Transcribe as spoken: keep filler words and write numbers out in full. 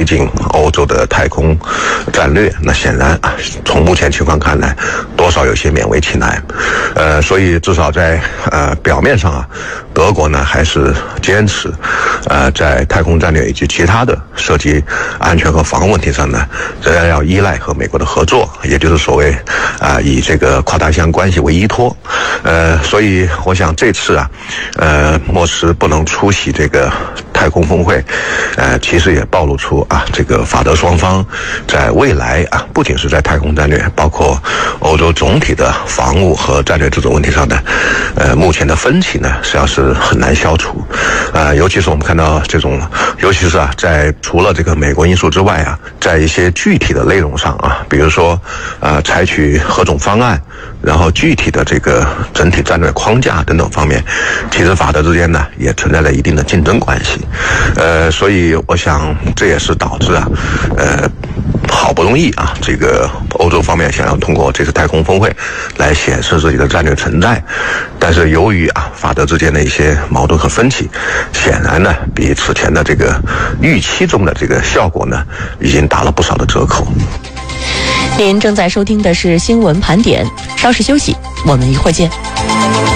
进欧洲的太空战略，那显然啊，从目前情况看来，多少有些勉为其难。呃，所以至少在呃表面上啊，德国呢还是坚持，呃，在太空战略以及其他的涉及安全和防务问题上呢，仍然要依赖和美国的合作，也就是所谓啊、呃、以这个跨大西洋关系为依托。呃，所以我想这次啊，呃，莫斯不能出席这个太空峰会，呃，其实也暴露出啊，这个法德双方在未来啊，不仅是在太空战略，包括欧洲总体的防务和战略自主问题上的，呃，目前的分歧呢，实际上是很难消除。呃，尤其是我们看到这种，尤其是啊，在除了这个美国因素之外啊，在一些具体的内容上啊，比如说呃，采取何种方案，然后具体的这个整体战略框架等等方面，其实法德之间呢也存在了一定的竞争关系。呃，所以我想这也是导致啊，呃，好不容易啊，这个欧洲方面想要通过这次太空峰会来显示自己的战略存在，但是由于啊法德之间的一些矛盾和分歧，显然呢比此前的这个预期中的这个效果呢，已经打了不少的折扣。 您正在收听的是新闻盘点，稍事休息，我们一会儿见。